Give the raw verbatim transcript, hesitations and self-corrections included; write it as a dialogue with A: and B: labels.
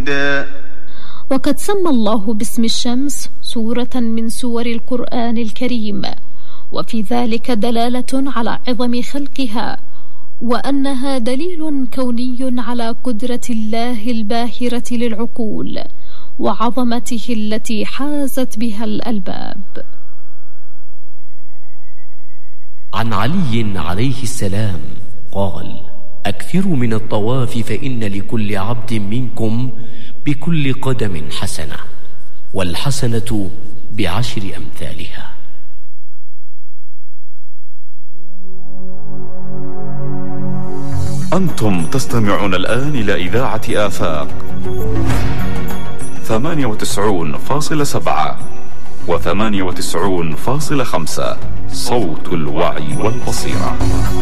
A: هدى.
B: وقد سمى الله باسم الشمس سورة من سور القرآن الكريم، وفي ذلك دلالة على عظم خلقها، وأنها دليل كوني على قدرة الله الباهرة للعقول وعظمته التي حازت بها الألباب.
C: عن علي عليه السلام قال: أكثروا من الطواف فإن لكل عبد منكم بكل قدم حسنة، والحسنة بعشر أمثالها.
D: أنتم تستمعون الآن إلى إذاعة آفاق ثمانية وتسعون فاصلة سبعة وثمانية وتسعون فاصلة خمسة، صوت الوعي والبصيرة.